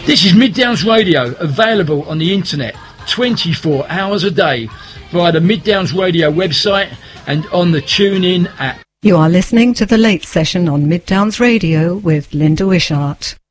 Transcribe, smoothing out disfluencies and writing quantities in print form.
This is Mid Downs Radio, available on the internet 24 hours a day via the Mid Downs Radio website and on the TuneIn app. You are listening to The Late Session on Mid Downs Radio with Linda Wishart.